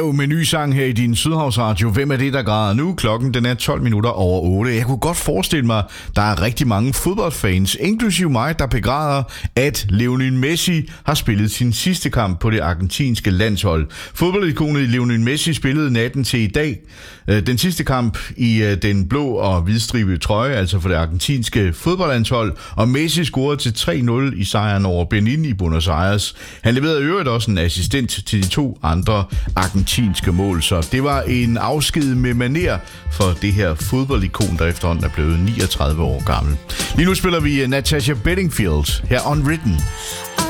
Bono med ny sang her i din Sydhavsradio. Hvem er det, der græder nu? Klokken den er 12 minutter over 8. Jeg kunne godt forestille mig, der er rigtig mange fodboldfans, inklusive mig, der begræder, at Lionel Messi har spillet sin sidste kamp på det argentinske landshold. Fodboldikonet Lionel Messi spillede natten til i dag den sidste kamp i den blå og hvidstribede trøje, altså for det argentinske fodboldlandshold, og Messi scorede til 3-0 i sejren over Benin i Buenos Aires. Han leverede i øvrigt også en assistent til de to andre argentinske mål, så det var en afsked med maner for det her fodboldikon, der efterhånden er blevet 39 år gammel. Lige nu spiller vi Natasha Bedingfield her Unwritten.